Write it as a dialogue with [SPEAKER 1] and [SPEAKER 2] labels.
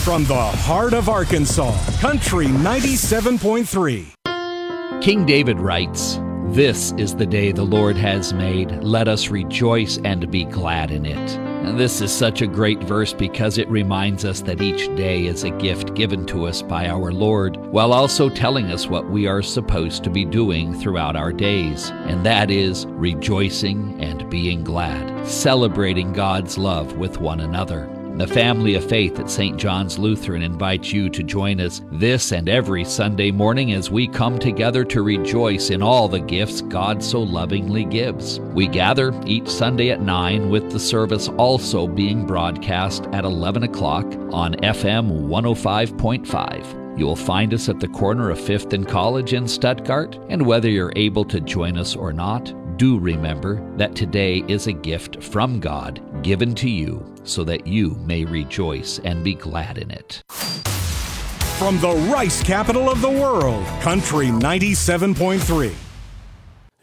[SPEAKER 1] From the heart of Arkansas, Country 97.3.
[SPEAKER 2] King David writes, "This is the day the Lord has made. Let us rejoice and be glad in it." And this is such a great verse because it reminds us that each day is a gift given to us by our Lord, while also telling us what we are supposed to be doing throughout our days. And that is rejoicing and being glad, celebrating God's love with one another. The family of faith at St. John's Lutheran invites you to join us this and every Sunday morning as we come together to rejoice in all the gifts God so lovingly gives. We gather each Sunday at 9 with the service also being broadcast at 11 o'clock on FM 105.5. You will find us at the corner of 5th and College in Stuttgart, and whether you're able to join us or not, do remember that today is a gift from God given to you so that you may rejoice and be glad in it.
[SPEAKER 1] From the rice capital of the world, Country 97.3.